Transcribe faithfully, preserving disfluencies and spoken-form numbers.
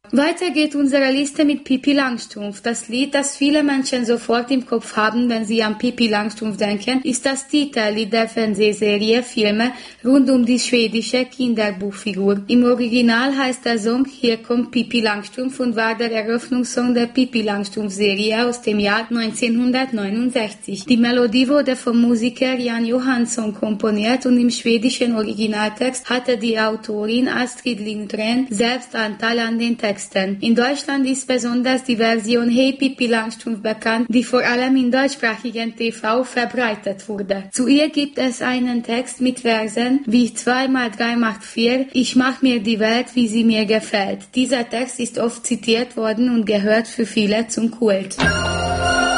Weiter geht unsere Liste mit Pippi Langstrumpf. Das Lied, das viele Menschen sofort im Kopf haben, wenn sie an Pippi Langstrumpf denken, ist das Titellied der Fernsehserie Filme rund um die schwedische Kinderbuchfigur. Im Original heißt der Song Hier kommt Pippi Langstrumpf und war der Eröffnungssong der Pippi Langstrumpf-Serie aus dem Jahr neunzehnhundertneunundsechzig. Die Melodie wurde vom Musiker Jan Johansson komponiert und im schwedischen Originaltext hatte die Autorin Astrid Lindgren selbst Anteil an den Texten. In Deutschland ist besonders die Version Hey Pippi Langstrumpf bekannt, die vor allem in deutschsprachigen T V verbreitet wurde. Zu ihr gibt es einen Text mit Versen wie zwei mal drei macht vier, ich mach mir die Welt, wie sie mir gefällt. Dieser Text ist oft zitiert worden und gehört für viele zum Kult.